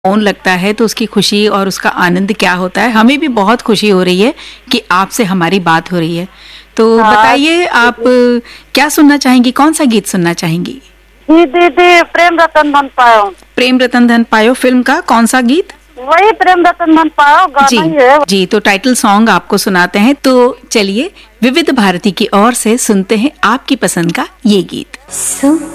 Phone लगता है तो उसकी खुशी और उसका आनंद क्या होता है। हमें भी बहुत खुशी हो रही है कि आपसे हमारी बात हो रही है। तो बताइए आप क्या सुनना चाहेंगी, कौन सा गीत सुनना चाहेंगी? दीदी प्रेम रतन धन पायो। प्रेम रतन धन पायो फिल्म का कौन सा गीत? वही प्रेम रतन धन पायो गाना ही है। जी, तो टाइटल सॉन्ग आपको सुनाते हैं। तो चलिए विविध भारती की ओर से सुनते हैं आपकी पसंद का ये गीत।